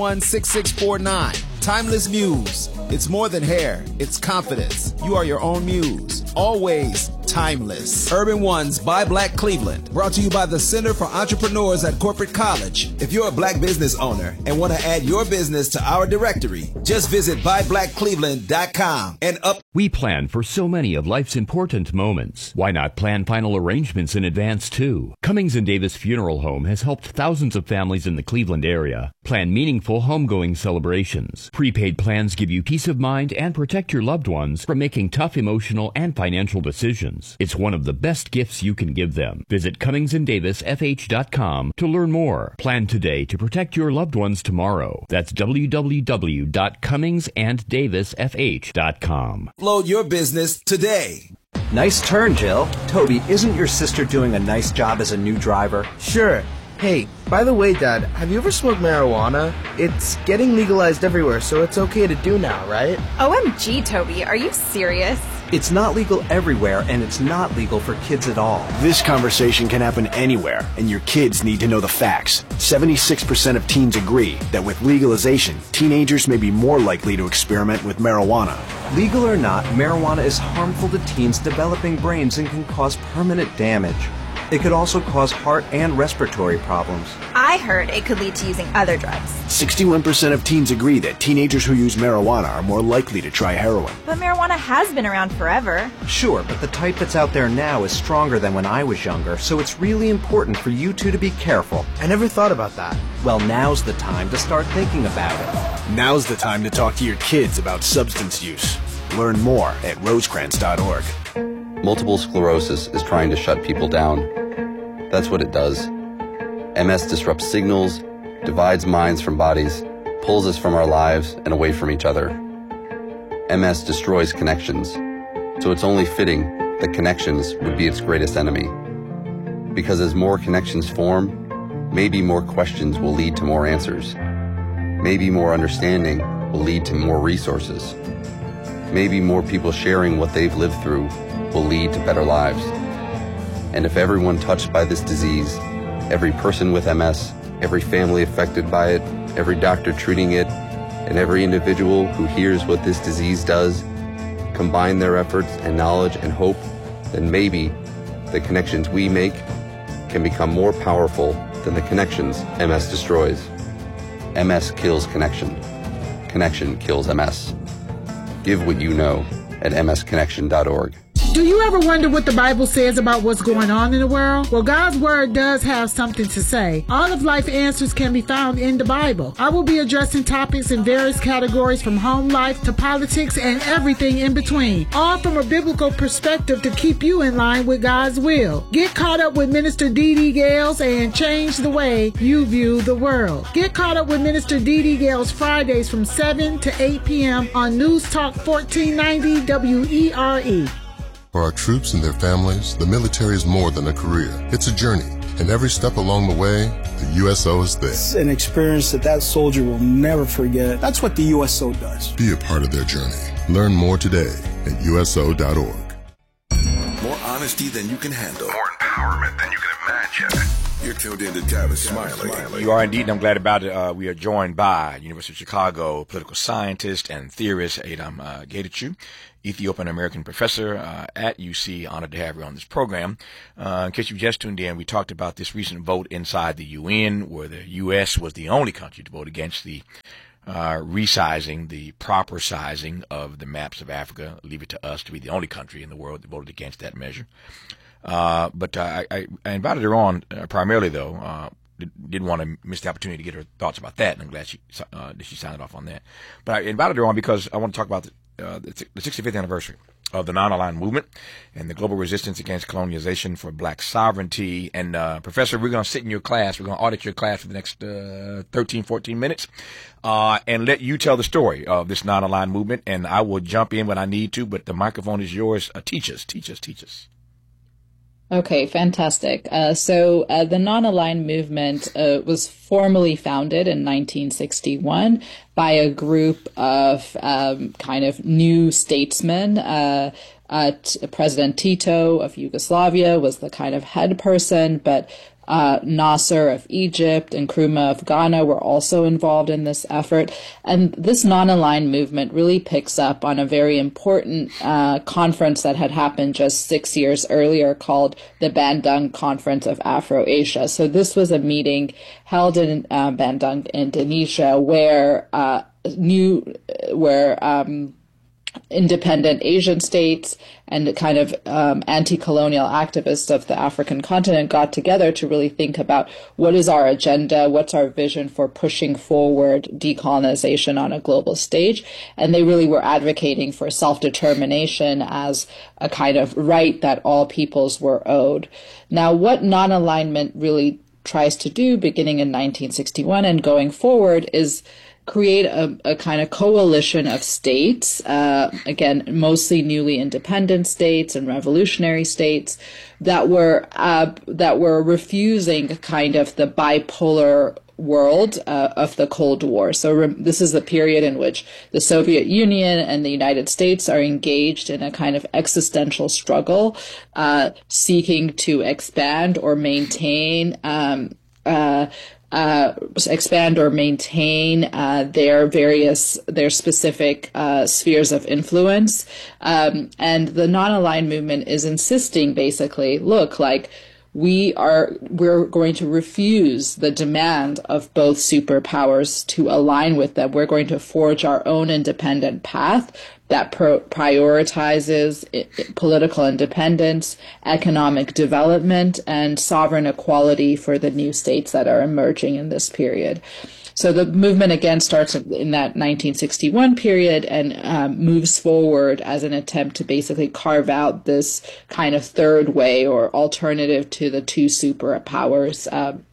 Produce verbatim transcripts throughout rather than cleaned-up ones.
one six six four nine. Timeless Muse. It's more than hair. It's confidence. You are your own muse. Always timeless. Urban One's Buy Black Cleveland. Brought to you by the Center for Entrepreneurs at Corporate College. If you're a black business owner and want to add your business to our directory, just visit buy black cleveland dot com and up. We plan for so many of life's important moments. Why not plan final arrangements in advance too? Cummings and Davis Funeral Home has helped thousands of families in the Cleveland area plan meaningful homegoing celebrations. Prepaid plans give you peace of mind and protect your loved ones from making tough emotional and financial decisions. It's one of the best gifts you can give them. Visit Cummings and Davis F H dot com to learn more. Plan today to protect your loved ones tomorrow. That's w w w dot cummings and davis f h dot com. Load your business today. Nice turn, Jill. Toby, isn't your sister doing a nice job as a new driver? Sure. Hey, by the way, Dad, have you ever smoked marijuana? It's getting legalized everywhere, so it's okay to do now, right? O M G, Toby, are you serious? It's not legal everywhere, and it's not legal for kids at all. This conversation can happen anywhere, and your kids need to know the facts. seventy-six percent of teens agree that with legalization, teenagers may be more likely to experiment with marijuana. Legal or not, marijuana is harmful to teens' developing brains and can cause permanent damage. It could also cause heart and respiratory problems. I heard it could lead to using other drugs. sixty-one percent of teens agree that teenagers who use marijuana are more likely to try heroin. But marijuana has been around forever. Sure, but the type that's out there now is stronger than when I was younger, so it's really important for you two to be careful. I never thought about that. Well, now's the time to start thinking about it. Now's the time to talk to your kids about substance use. Learn more at rosecrans dot org. Multiple sclerosis is trying to shut people down. That's what it does. M S disrupts signals, divides minds from bodies, pulls us from our lives and away from each other. M S destroys connections, so it's only fitting that connections would be its greatest enemy. Because as more connections form, maybe more questions will lead to more answers. Maybe more understanding will lead to more resources. Maybe more people sharing what they've lived through will lead to better lives. And if everyone touched by this disease, every person with M S, every family affected by it, every doctor treating it, and every individual who hears what this disease does, combine their efforts and knowledge and hope, then maybe the connections we make can become more powerful than the connections M S destroys. M S kills connection. Connection kills M S. Give what you know at m s connection dot org. Do you ever wonder what the Bible says about what's going on in the world? Well, God's Word does have something to say. All of life answers can be found in the Bible. I will be addressing topics in various categories from home life to politics and everything in between, all from a biblical perspective to keep you in line with God's will. Get caught up with Minister Dee Dee Gales and change the way you view the world. Get caught up with Minister Dee Dee Gales Fridays from seven to eight p.m. on News Talk fourteen ninety W E R E. For our troops and their families, the military is more than a career. It's a journey, and every step along the way, the U S O is there. It's an experience that that soldier will never forget. That's what the U S O does. Be a part of their journey. Learn more today at U S O dot org. More honesty than you can handle. More empowerment than you can imagine. You're tuned in to Tavis Smiley. You are indeed, and I'm glad about it. Uh, we are joined by University of Chicago political scientist and theorist Adem uh, Getachew, Ethiopian American professor uh, at U C. Honored to have you on this program. Uh, in case you just tuned in, we talked about this recent vote inside the U N, where the U S was the only country to vote against the uh, resizing, the proper sizing of the maps of Africa. Leave it to us to be the only country in the world that voted against that measure. Uh, but uh, I, I invited her on uh, primarily, though. Uh, didn't want to miss the opportunity to get her thoughts about that, and I'm glad she uh, that she signed off on that. But I invited her on because I want to talk about the, uh, the sixty-fifth anniversary of the Non-Aligned Movement and the global resistance against colonialization for black sovereignty. And uh, Professor, we're going to sit in your class. We're going to audit your class for the next uh, thirteen, fourteen minutes uh, and let you tell the story of this non-aligned movement. And I will jump in when I need to, but the microphone is yours. Uh, teach us, teach us, teach us. Okay, fantastic. Uh, so uh, the Non-Aligned Movement uh, was formally founded in nineteen sixty-one by a group of um, kind of new statesmen. Uh, uh, President Tito of Yugoslavia was the kind of head person, but Uh, Nasser of Egypt and Nkrumah of Ghana were also involved in this effort. And this non-aligned movement really picks up on a very important uh, conference that had happened just six years earlier called the Bandung Conference of Afro-Asia. So this was a meeting held in uh, Bandung, Indonesia, where uh, new, where um, independent Asian states and kind of um, anti-colonial activists of the African continent got together to really think about what is our agenda, what's our vision for pushing forward decolonization on a global stage. And they really were advocating for self-determination as a kind of right that all peoples were owed. Now, what non-alignment really tries to do, beginning in nineteen sixty-one and going forward, is create a, a kind of coalition of states, uh, again, mostly newly independent states and revolutionary states that were uh, that were refusing kind of the bipolar world uh, of the Cold War. So re- this is the period in which the Soviet Union and the United States are engaged in a kind of existential struggle, uh, seeking to expand or maintain um, uh, Uh, expand or maintain uh, their various, their specific uh, spheres of influence. Um, and the non-aligned movement is insisting basically, look, like we are, we're going to refuse the demand of both superpowers to align with them. We're going to forge our own independent path that pro- prioritizes I- political independence, economic development, and sovereign equality for the new states that are emerging in this period. So the movement again starts in that nineteen sixty-one period and um, moves forward as an attempt to basically carve out this kind of third way or alternative to the two superpowers um,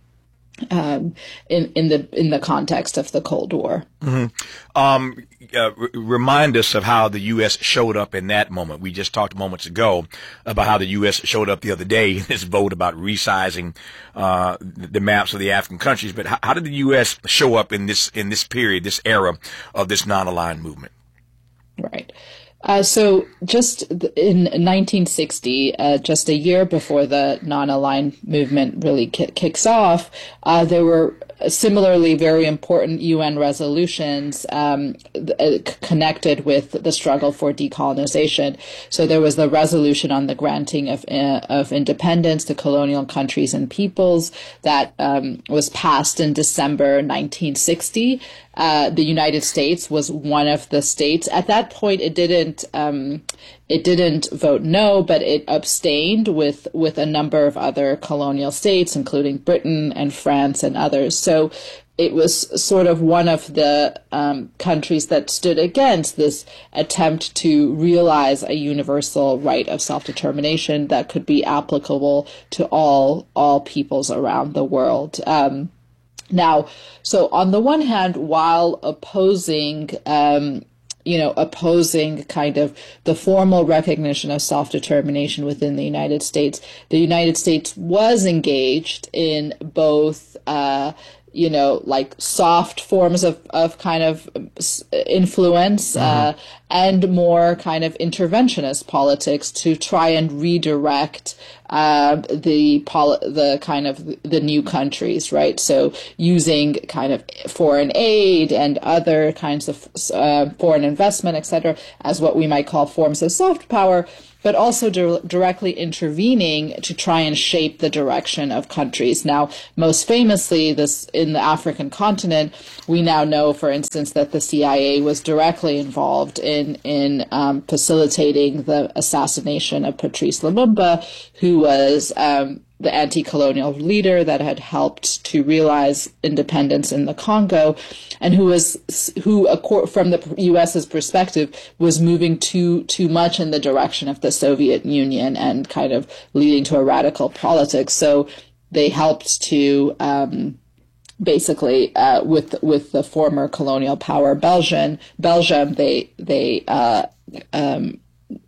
um, in in the in the context of the Cold War. Mm-hmm. Um, uh, r- remind us of how the U S showed up in that moment. We just talked moments ago about how the U S showed up the other day in this vote about resizing uh, the maps of the African countries. But how, how did the U S show up in this in this period, this era of this non-aligned movement? Right. Uh, so just in nineteen sixty, uh, just a year before the non-aligned movement really ki- kicks off, uh, there were similarly very important U N resolutions um, th- connected with the struggle for decolonization. So there was the resolution on the granting of uh, of independence to colonial countries and peoples that um, was passed in December nineteen sixty. Uh, the United States was one of the states. At that point, it didn't um, it didn't vote no, but it abstained with with a number of other colonial states, including Britain and France and others. So it was sort of one of the um, countries that stood against this attempt to realize a universal right of self-determination that could be applicable to all all peoples around the world. Um, Now, so on the one hand, while opposing, um, you know, opposing kind of the formal recognition of self-determination within the United States, the United States was engaged in both, uh, you know, like soft forms of, of kind of influence, uh, and more kind of interventionist politics to try and redirect uh, the poli- the kind of the new countries, right? So using kind of foreign aid and other kinds of uh, foreign investment, et cetera, as what we might call forms of soft power, but also di- directly intervening to try and shape the direction of countries. Now, most famously, this in the African continent, we now know, for instance, that the C I A was directly involved in in um, facilitating the assassination of Patrice Lumumba, who was um, the anti-colonial leader that had helped to realize independence in the Congo, and who was, who, from the U.S.'s perspective, was moving too too much in the direction of the Soviet Union and kind of leading to a radical politics. So they helped to um, basically, uh, with with the former colonial power Belgium, Belgium, they they uh, um,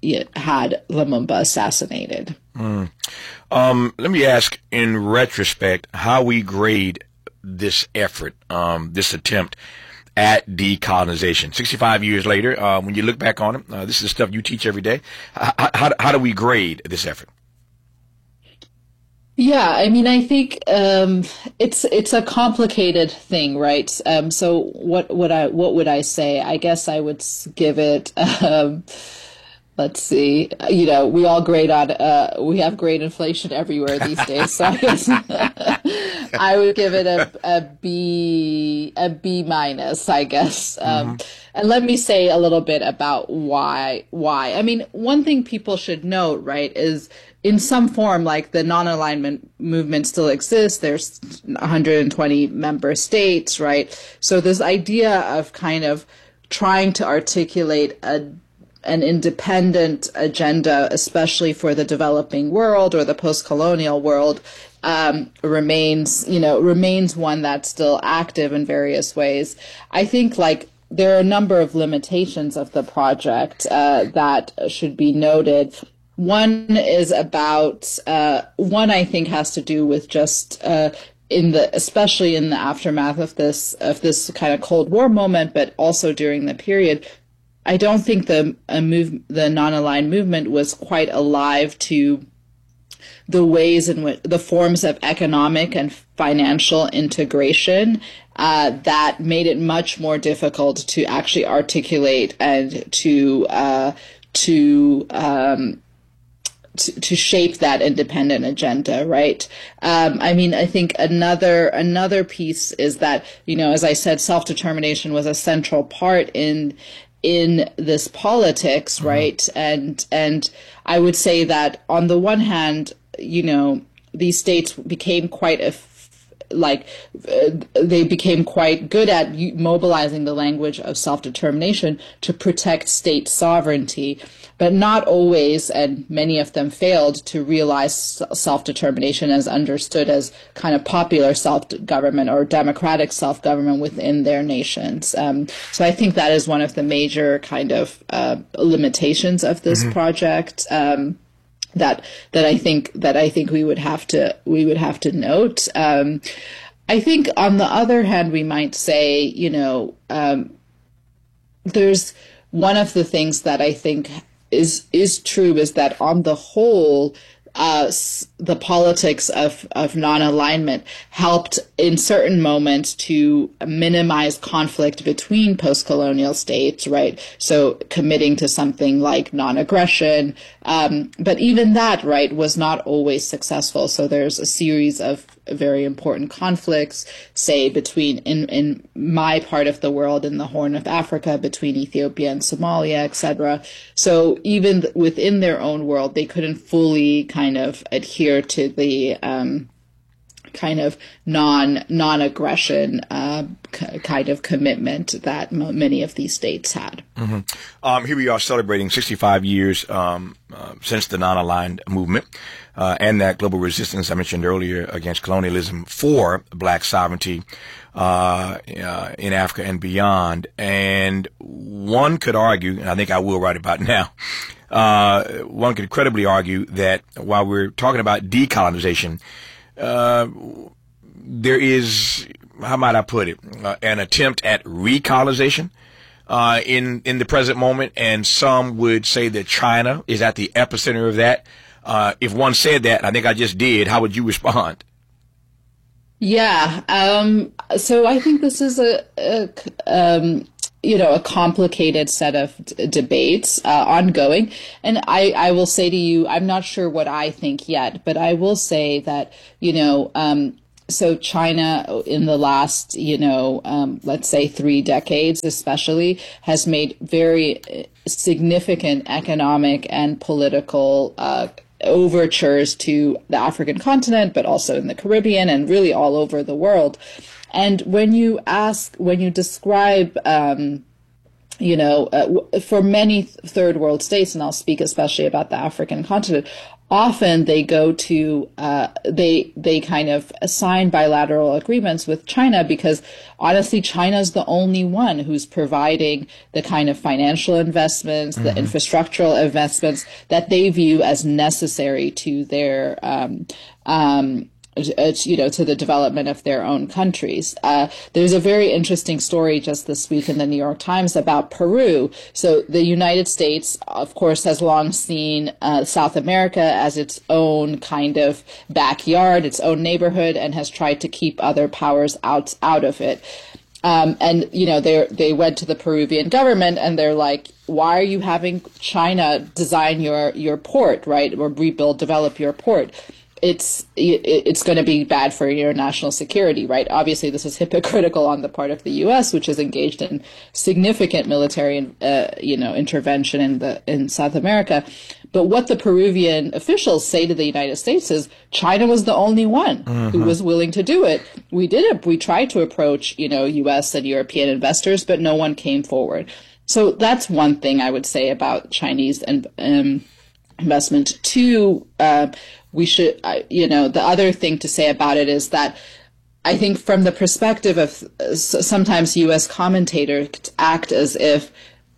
had Lumumba assassinated. Mm. Um, let me ask, in retrospect, how we grade this effort, um, this attempt at decolonization. sixty-five years later, uh, when you look back on it, uh, this is stuff you teach every day. How, how, how do we grade this effort? Yeah, I mean, I think um, it's it's a complicated thing, right? Um, so what would I what would I say? I guess I would give it. Um, let's see. You know, we all grade on. Uh, we have great inflation everywhere these days, so I guess I would give it a a B a B minus. I guess. Um, mm-hmm. And let me say a little bit about why. Why? I mean, one thing people should note, right, is in some form, like the non-alignment movement still exists. There's one hundred twenty member states, right? So this idea of kind of trying to articulate a an independent agenda, especially for the developing world or the post-colonial world, um, remains, you know, remains one that's still active in various ways. I think, like, there are a number of limitations of the project uh, that should be noted. One is about, uh, one I think has to do with just, uh, in the, especially in the aftermath of this, of this kind of Cold War moment, but also during the period, I don't think the a move, the non-aligned movement was quite alive to the ways in which the forms of economic and financial integration uh, that made it much more difficult to actually articulate and to uh, to um, To, to shape that independent agenda, right? Um, I mean, I think another another piece is that, you know, as I said, self-determination was a central part in in this politics, mm-hmm. right? And and I would say that on the one hand, you know, these states became quite a like uh, they became quite good at mobilizing the language of self-determination to protect state sovereignty, but not always, and many of them failed to realize self-determination as understood as kind of popular self-government or democratic self-government within their nations. Um, so I think that is one of the major kind of uh, limitations of this mm-hmm. project. Um, that that I think that I think we would have to we would have to note. Um, I think on the other hand, we might say, you know, um, there's one of the things that I think is is true is that on the whole, uh, the politics of, of non-alignment helped in certain moments to minimize conflict between post-colonial states, right? So committing to something like non-aggression. Um, but even that, right, was not always successful. So there's a series of very important conflicts, say between, in, in my part of the world, in the Horn of Africa, between Ethiopia and Somalia, et cetera. So even within their own world, they couldn't fully kind of adhere to the um, kind of non, non-aggression uh, c- kind of commitment that m- many of these states had. Mm-hmm. Um, here we are celebrating sixty-five years um, uh, since the non-aligned movement. Uh, and that global resistance I mentioned earlier against colonialism for black sovereignty uh, uh, in Africa and beyond. And one could argue, and I think I will right about now, uh, one could credibly argue that while we're talking about decolonization, uh, there is, how might I put it, uh, an attempt at recolonization uh, in, in the present moment. And some would say that China is at the epicenter of that. Uh, if one said that, I think I just did, how would you respond? Yeah. Um, so I think this is a, a um, you know, a complicated set of d- debates uh, ongoing. And I, I will say to you, I'm not sure what I think yet, but I will say that, you know, um, so China in the last, you know, um, let's say three decades especially, has made very significant economic and political uh overtures to the African continent, but also in the Caribbean and really all over the world. And when you ask, when you describe, um, you know, uh, for many third world states, and I'll speak especially about the African continent, often they go to, uh, they, they kind of sign bilateral agreements with China because honestly, China's the only one who's providing the kind of financial investments, mm-hmm. the infrastructural investments that they view as necessary to their, um, um, uh, you know, to the development of their own countries. Uh, there's a very interesting story just this week in the New York Times about Peru. So the United States, of course, has long seen uh, South America as its own kind of backyard, its own neighborhood, and has tried to keep other powers out out of it. Um, and, you know, they they went to the Peruvian government and they're like, why are you having China design your, your port, right, or rebuild, develop your port? It's it's going to be bad for your national security, right? Obviously, this is hypocritical on the part of the U S, which is engaged in significant military, uh, you know, intervention in the in South America. But what the Peruvian officials say to the United States is China was the only one mm-hmm. who was willing to do it. We did it. We tried to approach, you know, U S and European investors, but no one came forward. So that's one thing I would say about Chinese and um, investment. Two, uh, we should, uh, you know, the other thing to say about it is that I think from the perspective of uh, sometimes U S commentators act as if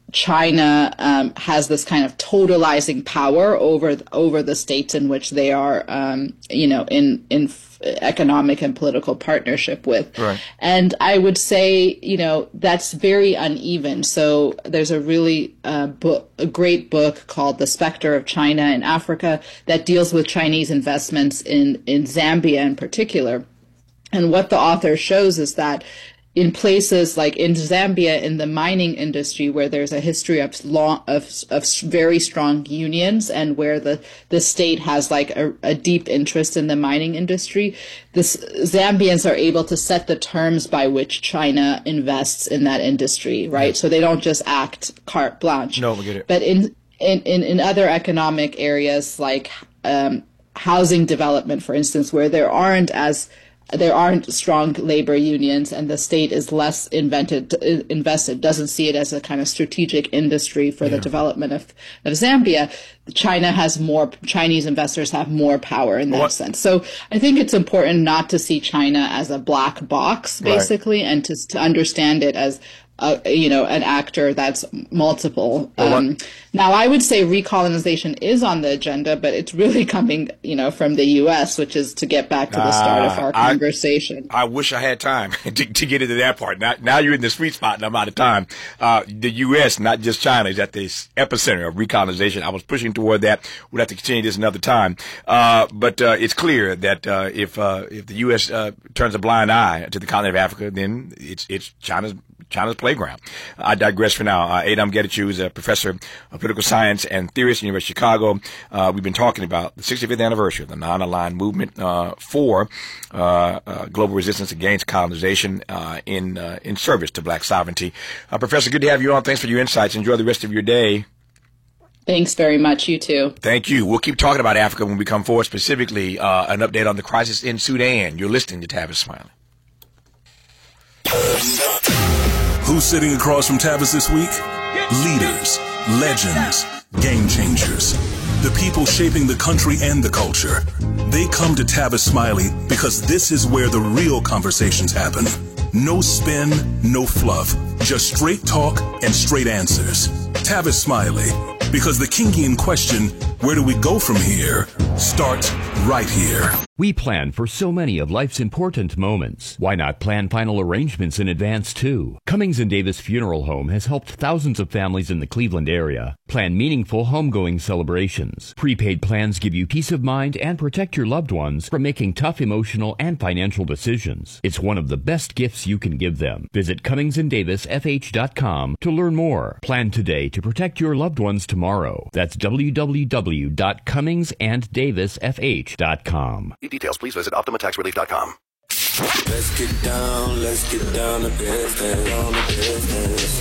China um, has this kind of totalizing power over over the states in which they are, um, you know, in in economic and political partnership with. Right. And I would say, you know, that's very uneven. So there's a really uh, book, a great book called The Spectre of China in Africa that deals with Chinese investments in in Zambia in particular. And what the author shows is that in places like in Zambia, in the mining industry, where there's a history of long, of, of very strong unions and where the, the state has like a, a deep interest in the mining industry, this Zambians are able to set the terms by which China invests in that industry, right? Yeah. So they don't just act carte blanche. No, we get it. But in, in, in, in other economic areas like, um, housing development, for instance, where there aren't as There aren't strong labor unions and the state is less invented, invested, doesn't see it as a kind of strategic industry for yeah. the development of, of Zambia. China has more, Chinese investors have more power in that what? sense. So I think it's important not to see China as a black box, basically, right. and to, to understand it as Uh, you know, an actor that's multiple. Um, now, I would say recolonization is on the agenda, but it's really coming, you know, from the U S, which is to get back to the start uh, of our conversation. I, I wish I had time to, to get into that part. Now, now you're in the sweet spot and I'm out of time. Uh, the U S, not just China, is at the epicenter of recolonization. I was pushing toward that. We'll have to continue this another time. Uh, but uh, it's clear that uh, if uh, if the U S uh, turns a blind eye to the continent of Africa, then it's it's China's China's playground. I digress for now. Uh, Adom Getachew is a professor of political science and theorist at the University of Chicago. Uh, we've been talking about the sixty-fifth anniversary of the non-aligned movement uh, for uh, uh, global resistance against colonization uh, in uh, in service to black sovereignty. Uh, Professor, good to have you on. Thanks for your insights. Enjoy the rest of your day. Thanks very much. You too. Thank you. We'll keep talking about Africa when we come forward, specifically uh, an update on the crisis in Sudan. You're listening to Tavis Smiley. Who's sitting across from Tavis this week? Leaders, legends, game changers. The people shaping the country and the culture. They come to Tavis Smiley because this is where the real conversations happen. No spin, no fluff. Just straight talk and straight answers. Tavis Smiley. Because the Kingian question, where do we go from here, starts right here. We plan for so many of life's important moments. Why not plan final arrangements in advance, too? Cummings and Davis Funeral Home has helped thousands of families in the Cleveland area plan meaningful homegoing celebrations. Prepaid plans give you peace of mind and protect your loved ones from making tough emotional and financial decisions. It's one of the best gifts you can give them. Visit Cummings and Davis F H dot com to learn more. Plan today to protect your loved ones tomorrow. That's w w w dot cummings and davis f h dot com. Details, please visit optima tax relief dot com. Let's get down, let's get down to business, down to business.